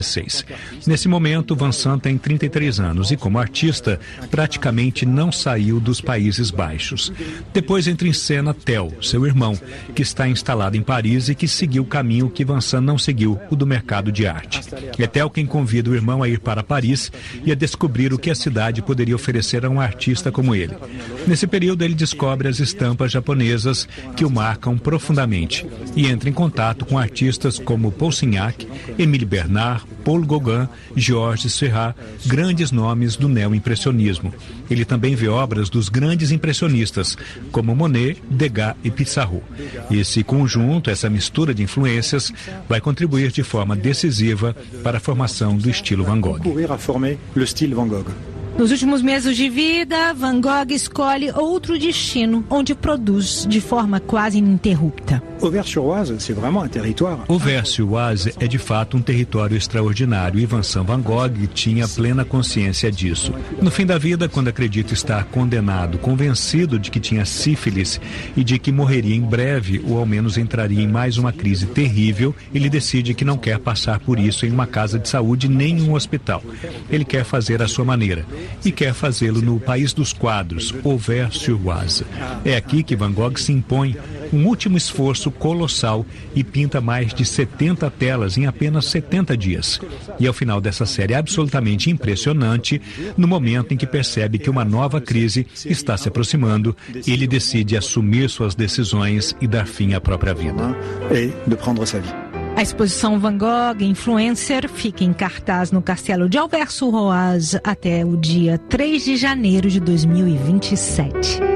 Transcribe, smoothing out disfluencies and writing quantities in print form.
Nesse momento, Vincent tem 33 anos e, como artista, praticamente não saiu dos Países Baixos. Depois entra em cena Theo, seu irmão, que está instalado em Paris e que seguiu o caminho que Vincent não seguiu, o do mercado de arte. É Theo quem convida o irmão a ir para Paris e a descobrir o que a cidade poderia oferecer a um artista como ele. Nesse período, ele descobre as estampas japonesas que o marcam profundamente e entra em contato com artistas como Paul Signac, Émile Bernard, Paul Gauguin, Georges Seurat, grandes nomes do neo-impressionismo. Ele também vê obras dos grandes impressionistas, como Monet, Degas e Pissarro. Esse conjunto, essa mistura de influências, vai contribuir de forma decisiva para a formação do estilo Van Gogh. Nos últimos meses de vida, Van Gogh escolhe outro destino, onde produz de forma quase ininterrupta. Auvers-sur-Oise é de fato um território extraordinário e Vincent Van Gogh tinha plena consciência disso. No fim da vida, quando acredita estar condenado, convencido de que tinha sífilis e de que morreria em breve ou ao menos entraria em mais uma crise terrível, ele decide que não quer passar por isso em uma casa de saúde nem em um hospital. Ele quer fazer à sua maneira. E quer fazê-lo no País dos Quadros, Auvers-sur-Oise. É aqui que Van Gogh se impõe um último esforço colossal e pinta mais de 70 telas em apenas 70 dias. E ao final dessa série absolutamente impressionante, no momento em que percebe que uma nova crise está se aproximando, ele decide assumir suas decisões e dar fim à própria vida. A exposição Van Gogh Influencer fica em cartaz no Castelo de Auvers-sur-Oise até o dia 3 de janeiro de 2027.